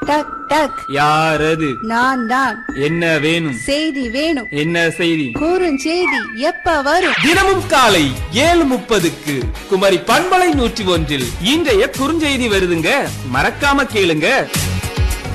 டக் டக். யாரது? நான் தான். என்ன வேணும்? செய்தி வேணும். என்ன செய்தி? குறுஞ்செய்தி எப்ப வரும்? தினமும் காலை 7:30க்கு குமரி பண்பலை 101 இன்றைய குறுஞ்செய்தி வருதுங்க. மறக்காம கேளுங்க.